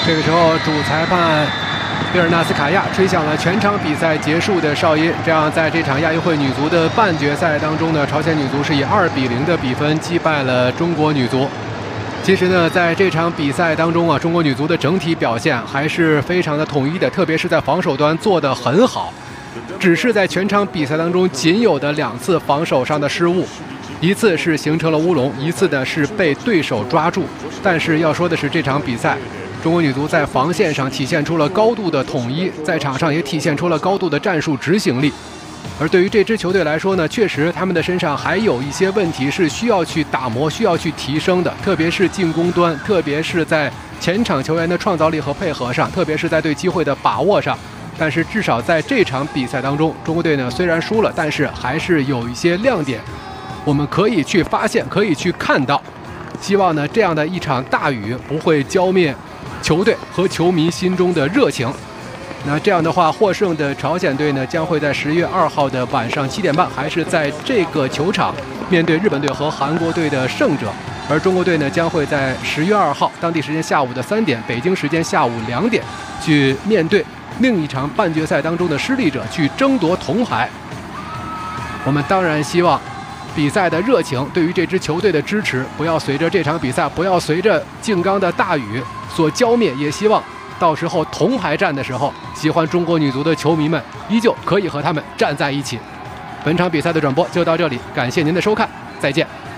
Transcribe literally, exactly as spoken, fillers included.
这个时候，主裁判贝尔纳斯卡亚吹响了全场比赛结束的哨音，这样在这场亚运会女足的半决赛当中呢，朝鲜女足是以二比零的比分击败了中国女足。其实呢，在这场比赛当中啊，中国女足的整体表现还是非常的统一的，特别是在防守端做得很好。只是在全场比赛当中仅有的两次防守上的失误，一次是形成了乌龙，一次呢是被对手抓住。但是要说的是，这场比赛中国女足在防线上体现出了高度的统一，在场上也体现出了高度的战术执行力。而对于这支球队来说呢，确实他们的身上还有一些问题是需要去打磨、需要去提升的，特别是进攻端，特别是在前场球员的创造力和配合上，特别是在对机会的把握上。但是至少在这场比赛当中，中国队呢虽然输了，但是还是有一些亮点，我们可以去发现，可以去看到。希望呢这样的一场大雨不会浇灭球队和球迷心中的热情。那这样的话，获胜的朝鲜队呢将会在十月二号的晚上七点半，还是在这个球场面对日本队和韩国队的胜者。而中国队呢将会在十月二号当地时间下午的三点，北京时间下午两点去面对另一场半决赛当中的失利者，去争夺铜牌。我们当然希望比赛的热情，对于这支球队的支持，不要随着这场比赛，不要随着静冈的大雨所浇灭。也希望到时候铜牌战的时候，喜欢中国女足的球迷们依旧可以和他们站在一起。本场比赛的转播就到这里，感谢您的收看，再见。